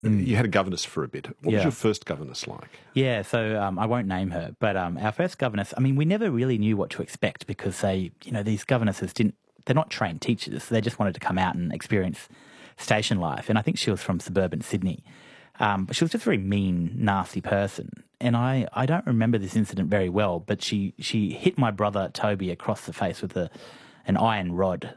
You had a governess for a bit. What was Yeah. your first governess like? Yeah, so I won't name her, but our first governess, I mean, we never really knew what to expect because these governesses they're not trained teachers. They just wanted to come out and experience station life. And I think she was from suburban Sydney. But she was just a very mean, nasty person. And I don't remember this incident very well, but she hit my brother Toby across the face with an iron rod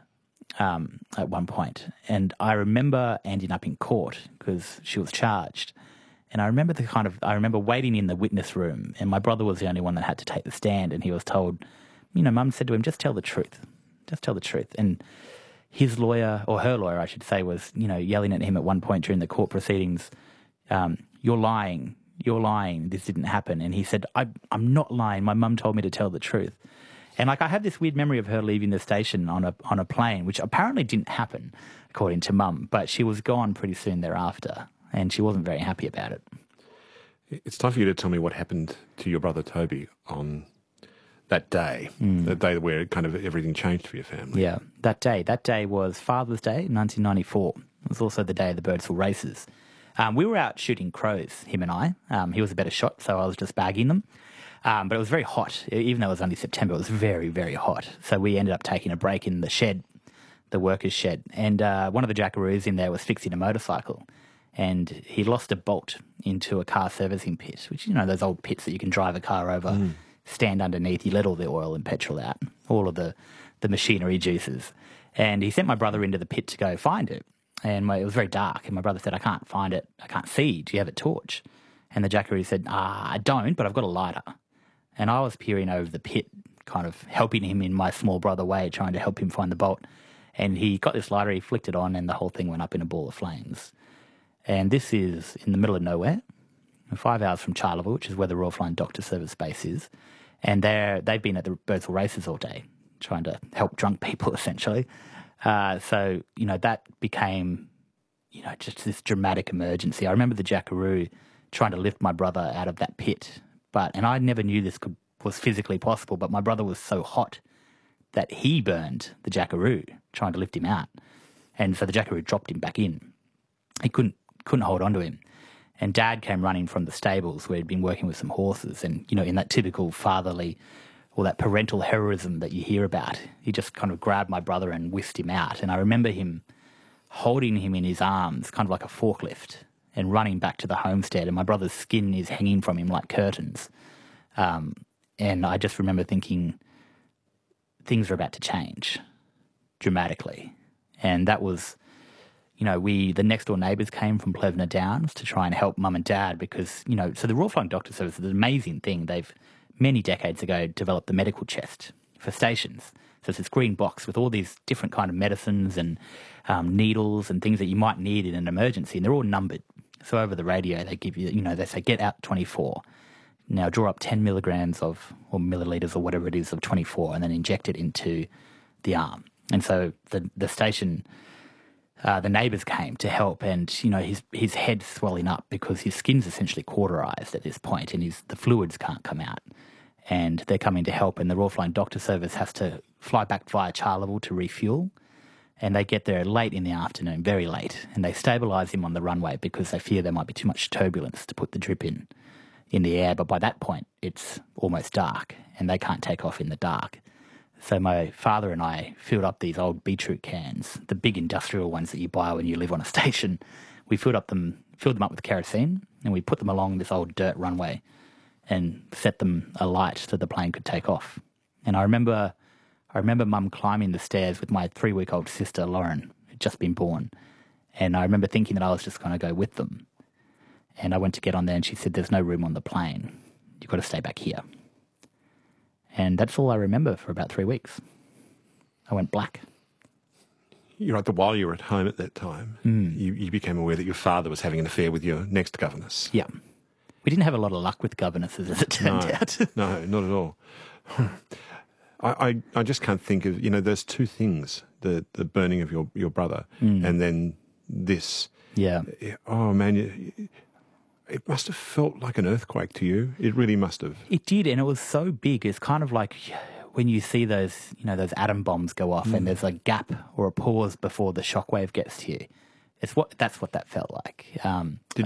at one point. And I remember ending up in court because she was charged. And I remember I remember waiting in the witness room, and my brother was the only one that had to take the stand, and he was told, Mum said to him, just tell the truth. Just tell the truth. And his lawyer, or her lawyer, I should say, was, yelling at him at one point during the court proceedings, you're lying, this didn't happen. And he said, I'm not lying, my mum told me to tell the truth. And I have this weird memory of her leaving the station on a plane, which apparently didn't happen, according to Mum, but she was gone pretty soon thereafter, and she wasn't very happy about it. It's time for you to tell me what happened to your brother Toby on that day, the day where kind of everything changed for your family. Yeah, that day was Father's Day, 1994. It was also the day of the Birdsville races. We were out shooting crows, him and I. He was a better shot, so I was just bagging them. But it was very hot. Even though it was only September, it was very, very hot. So we ended up taking a break in the shed, the workers' shed. And one of the jackaroos in there was fixing a motorcycle. And he lost a bolt into a car servicing pit, which, those old pits that you can drive a car over, stand underneath, you let all the oil and petrol out, all of the machinery juices. And he sent my brother into the pit to go find it. And it was very dark. And my brother said, I can't find it. I can't see. Do you have a torch? And the jackaroo said, I don't, but I've got a lighter. And I was peering over the pit, kind of helping him in my small brother way, trying to help him find the bolt. And he got this lighter, he flicked it on, and the whole thing went up in a ball of flames. And this is in the middle of nowhere, 5 hours from Charleville, which is where the Royal Flying Doctor Service base is. And they've been at the Birdsville races all day, trying to help drunk people, essentially. So, that became, just this dramatic emergency. I remember the jackaroo trying to lift my brother out of that pit. And I never knew this was physically possible, but my brother was so hot that he burned the jackaroo trying to lift him out. And so the jackaroo dropped him back in. He couldn't hold on to him. And Dad came running from the stables where he'd been working with some horses. And, in that typical fatherly or that parental heroism that you hear about, he just kind of grabbed my brother and whisked him out. And I remember him holding him in his arms, kind of like a forklift, and running back to the homestead, and my brother's skin is hanging from him like curtains. And I just remember thinking, things are about to change dramatically. And that was, the next door neighbours came from Plevna Downs to try and help Mum and Dad because, so the Royal Flying Doctor Service is an amazing thing. They've, many decades ago, developed the medical chest for stations. So it's this green box with all these different kind of medicines and needles and things that you might need in an emergency, and they're all numbered. So over the radio, they give you, they say, get out 24. Now draw up 10 milligrams or millilitres or whatever it is of 24 and then inject it into the arm. And so the station, the neighbours came to help, and, his head's swelling up because his skin's essentially cauterised at this point and the fluids can't come out. And they're coming to help, and the Royal Flying Doctor Service has to fly back via Charleville to refuel. And they get there late in the afternoon, very late, and they stabilise him on the runway because they fear there might be too much turbulence to put the drip in the air. But by that point, it's almost dark, and they can't take off in the dark. So my father and I filled up these old beetroot cans, the big industrial ones that you buy when you live on a station. We filled them up with kerosene, and we put them along this old dirt runway and set them alight so the plane could take off. And I remember Mum climbing the stairs with my 3-week-old sister, Lauren, who'd just been born. And I remember thinking that I was just going to go with them. And I went to get on there and she said, there's no room on the plane. You've got to stay back here. And that's all I remember for about 3 weeks. I went black. You're right, while you were at home at that time, you became aware that your father was having an affair with your next governess. Yeah. We didn't have a lot of luck with governesses, as it turned out. No, not at all. I just can't think of, there's two things, the burning of your brother and then this. Yeah. Oh, man, it must have felt like an earthquake to you. It really must have. It did, and it was so big. It's kind of like when you see those atom bombs go off and there's a gap or a pause before the shockwave gets to you. That's what that felt like.